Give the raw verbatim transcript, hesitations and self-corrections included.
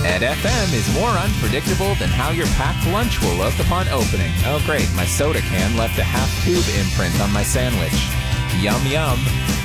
Ed F M is more unpredictable than how your packed lunch will look upon opening. Oh great, my soda can left a half-tube imprint on my sandwich. Yum yum.